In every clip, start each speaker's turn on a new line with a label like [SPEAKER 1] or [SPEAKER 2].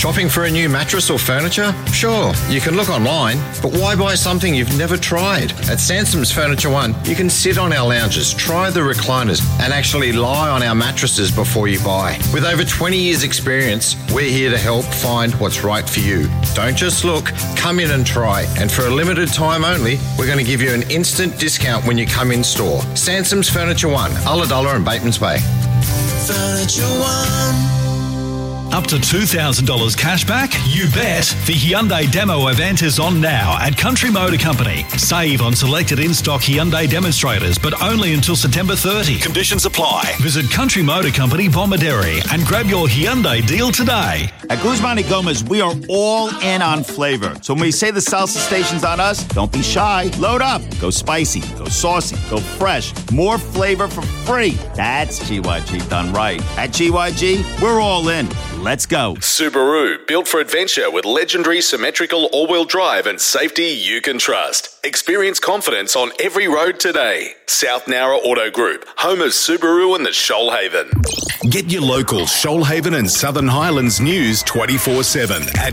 [SPEAKER 1] Shopping for a new mattress or furniture? Sure, you can look online, but why buy something you've never tried? At Sansom's Furniture One, you can sit on our lounges, try the recliners, and actually lie on our mattresses before you buy. With over 20 years experience, we're here to help find what's right for you. Don't just look, come in and try. And for a limited time only, we're going to give you an instant discount when you come in store. Sansom's Furniture One, Ulladulla and Batemans Bay.
[SPEAKER 2] Furniture One.
[SPEAKER 3] Up to $2,000 cash back? You bet. The Hyundai Demo event is on now at Country Motor Company. Save on selected in-stock Hyundai demonstrators, but only until September 30. Conditions apply. Visit Country Motor Company, Bomaderry, and grab your Hyundai deal today.
[SPEAKER 4] At Guzman y Gomez, we are all in on flavor. So when we say the salsa station's on us, don't be shy. Load up. Go spicy. Go saucy. Go fresh. More flavor for free. That's GYG done right. At GYG, we're all in. Let's go.
[SPEAKER 5] Subaru, built for adventure with legendary symmetrical all-wheel drive and safety you can trust. Experience confidence on every road today. South Nowra Auto Group, home of Subaru and the Shoalhaven.
[SPEAKER 6] Get your local Shoalhaven and Southern Highlands news 24/7 at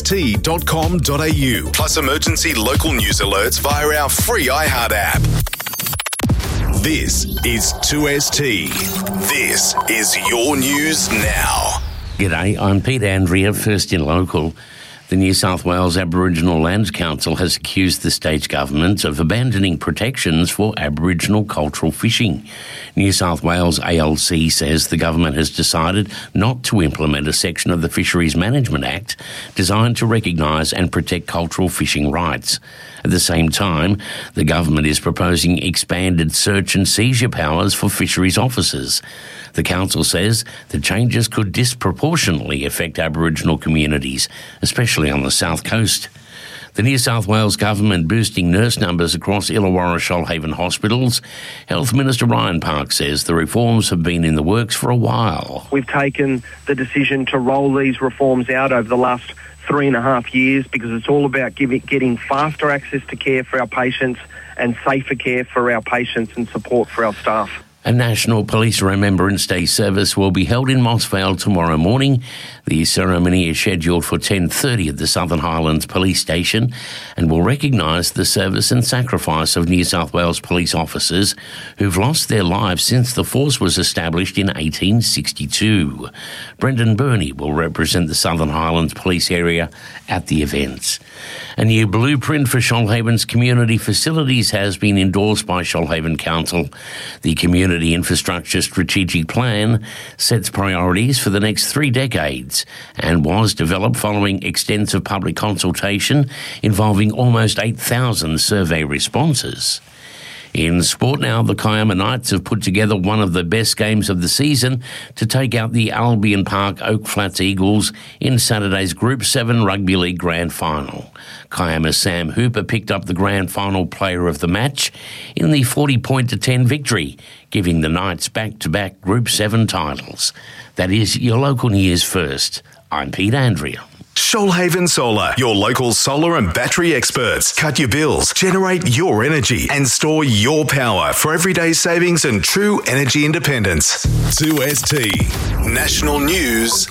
[SPEAKER 6] 2st.com.au. Plus emergency local news alerts via our free iHeart app. This is 2ST. This is your news now.
[SPEAKER 7] G'day, I'm Pete Andrea, First in Local. The New South Wales Aboriginal Lands Council has accused the state government of abandoning protections for Aboriginal cultural fishing. New South Wales ALC says the government has decided not to implement a section of the Fisheries Management Act designed to recognise and protect cultural fishing rights. At the same time, the government is proposing expanded search and seizure powers for fisheries officers. The council says the changes could disproportionately affect Aboriginal communities, especially on the south coast. The New South Wales government boosting nurse numbers across Illawarra Shoalhaven hospitals. Health Minister Ryan Park says the reforms have been in the works for a while.
[SPEAKER 8] We've taken the decision to roll these reforms out over the last 3.5 years because it's all about getting faster access to care for our patients and safer care for our patients and support for our staff.
[SPEAKER 7] A National Police Remembrance Day service will be held in Moss Vale tomorrow morning. The ceremony is scheduled for 10:30 at the Southern Highlands Police Station and will recognise the service and sacrifice of New South Wales police officers who've lost their lives since the force was established in 1862. Brendan Burney will represent the Southern Highlands Police area at the events. A new blueprint for Shoalhaven's community facilities has been endorsed by Shoalhaven Council. The Community Infrastructure Strategic Plan sets priorities for the next 3 decades and was developed following extensive public consultation involving almost 8,000 survey responses. In sport now, the Kiama Knights have put together one of the best games of the season to take out the Albion Park Oak Flats Eagles in Saturday's Group 7 Rugby League Grand Final. Kiama's Sam Hooper picked up the Grand Final Player of the Match in the 40-10 victory, giving the Knights back-to-back Group 7 titles. That is your local news first. I'm Pete Andrea.
[SPEAKER 6] Shoalhaven Solar, your local solar and battery experts. Cut your bills, generate your energy, and store your power for everyday savings and true energy independence. 2ST National News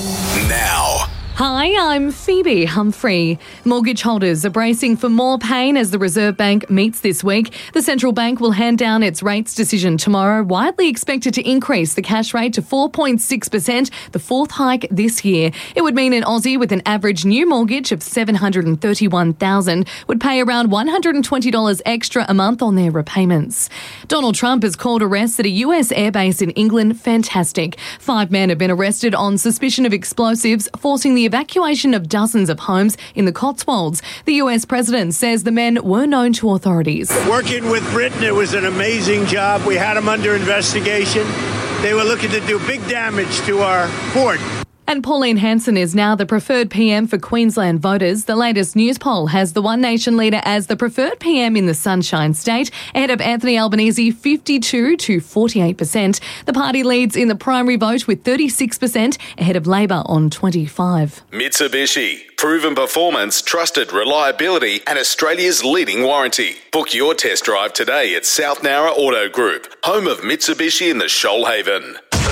[SPEAKER 6] Now.
[SPEAKER 9] Hi, I'm Phoebe Humphrey. Mortgage holders are bracing for more pain as the Reserve Bank meets this week. The central bank will hand down its rates decision tomorrow, widely expected to increase the cash rate to 4.6%, the fourth hike this year. It would mean an Aussie with an average new mortgage of $731,000 would pay around $120 extra a month on their repayments. Donald Trump has called arrests at a US airbase in England fantastic. 5 men have been arrested on suspicion of explosives, forcing the evacuation of dozens of homes in the Cotswolds. The US president says the men were known to authorities.
[SPEAKER 10] Working with Britain, it was an amazing job. We had them under investigation. They were looking to do big damage to our port.
[SPEAKER 9] And Pauline Hanson is now the preferred PM for Queensland voters. The latest news poll has the One Nation leader as the preferred PM in the Sunshine State, ahead of Anthony Albanese 52 to 48%. The party leads in the primary vote with 36%, ahead of Labor on 25%.
[SPEAKER 5] Mitsubishi, proven performance, trusted reliability and Australia's leading warranty. Book your test drive today at South Nowra Auto Group, home of Mitsubishi in the Shoalhaven.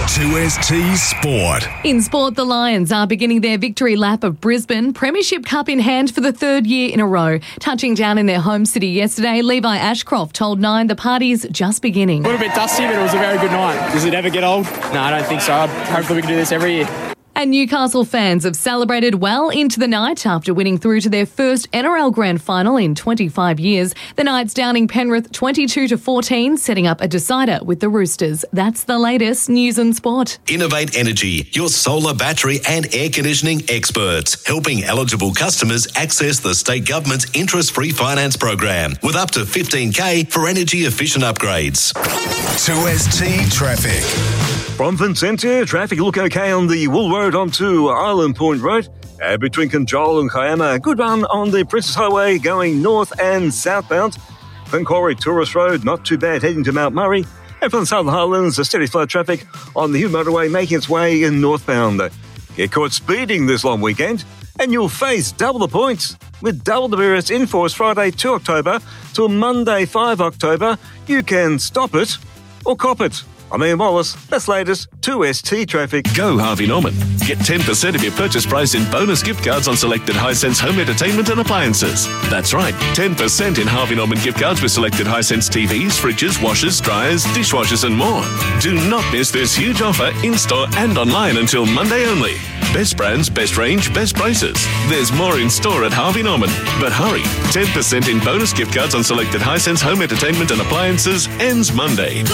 [SPEAKER 6] 2ST Sport.
[SPEAKER 9] In sport, the Lions are beginning their victory lap of Brisbane. Premiership Cup in hand for the third year in a row. Touching down in their home city yesterday, Levi Ashcroft told Nine the party's just beginning.
[SPEAKER 11] A little bit dusty, but it was a very good night. Does it ever get old? No, I don't think so. Hopefully we can do this every year.
[SPEAKER 9] And Newcastle fans have celebrated well into the night after winning through to their first NRL Grand Final in 25 years. The Knights downing Penrith 22-14, setting up a decider with the Roosters. That's the latest news and sport.
[SPEAKER 12] Innovate Energy, your solar, battery and air conditioning experts, helping eligible customers access the state government's interest-free finance program with up to $15,000 for energy-efficient upgrades.
[SPEAKER 6] 2ST Traffic.
[SPEAKER 13] From Vincentia, traffic look okay on the Wool Road onto Island Point Road. Between Conjola and Kiama, good run on the Princess Highway going north and southbound. Glencorie Tourist Road, not too bad heading to Mount Murray. And from the Southern Highlands, a steady flow of traffic on the Hume Motorway making its way in northbound. Get caught speeding this long weekend and you'll face double the points. With double the arrests in force Friday 2 October till Monday 5 October, you can stop it or cop it. I'm Ian Wallace. That's latest 2ST Traffic.
[SPEAKER 14] Go Harvey Norman. Get 10% of your purchase price in bonus gift cards on selected Hisense home entertainment and appliances. That's right, 10% in Harvey Norman gift cards with selected Hisense TVs, fridges, washers, dryers, dishwashers and more. Do not miss this huge offer in-store and online until Monday only. Best brands, best range, best prices. There's more in store at Harvey Norman. But hurry, 10% in bonus gift cards on selected Hisense home entertainment and appliances ends Monday.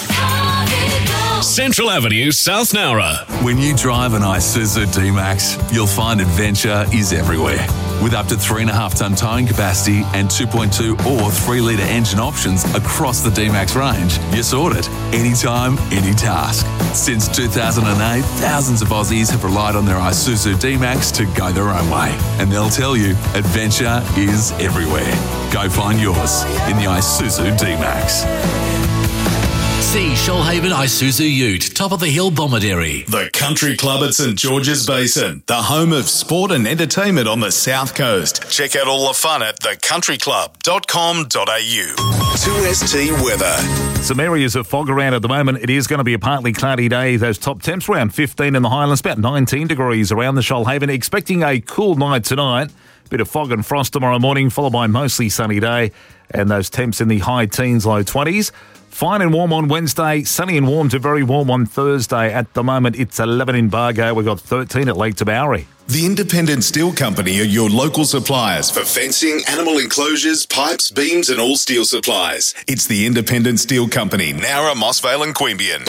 [SPEAKER 15] Central Avenue, South Nowra.
[SPEAKER 16] When you drive an Isuzu D-Max, you'll find adventure is everywhere. With up to 3.5-ton towing capacity and 2.2 or 3-litre engine options across the D-Max range, you're sorted. Anytime, any task. Since 2008, thousands of Aussies have relied on their Isuzu D-Max to go their own way. And they'll tell you, adventure is everywhere. Go find yours in the Isuzu D-Max.
[SPEAKER 15] See Shoalhaven Isuzu Ute, top of the hill Bomaderry.
[SPEAKER 6] The Country Club at St George's Basin, the home of sport and entertainment on the South Coast. Check out all the fun at thecountryclub.com.au. 2ST weather.
[SPEAKER 17] Some areas of fog around at the moment. It is going to be a partly cloudy day. Those top temps around 15 in the Highlands, about 19 degrees around the Shoalhaven. Expecting a cool night tonight. Bit of fog and frost tomorrow morning, followed by a mostly sunny day. And those temps in the high teens, low 20s. Fine and warm on Wednesday, sunny and warm to very warm on Thursday. At the moment, it's 11 in Bargo. We've got 13 at Lake Tabouri.
[SPEAKER 6] The Independent Steel Company are your local suppliers for fencing, animal enclosures, pipes, beams and all steel supplies. It's the Independent Steel Company, Nowra, Mossvale and Queanbeyan.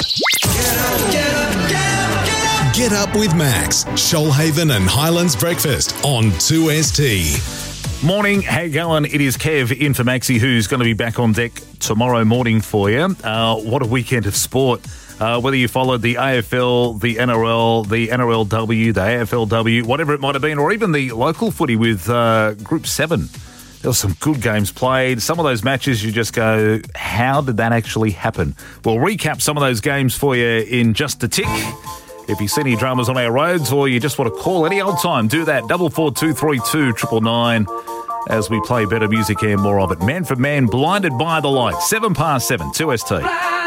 [SPEAKER 6] Get up with Max, Shoalhaven and Highlands Breakfast on 2ST.
[SPEAKER 17] Morning, how you going? It is Kev in for Maxie, who's going to be back on deck tomorrow morning for you. What a weekend of sport. Whether you followed the AFL, the NRL, the NRLW, the AFLW, whatever it might have been, or even the local footy with Group 7. There were some good games played. Some of those matches you just go, how did that actually happen? We'll recap some of those games for you in just a tick. If you see any dramas on our roads or you just want to call any old time, do that. 442329 999 as we play better music and more of it. Man for Man, Blinded by the Light. 7 past 7, 2ST.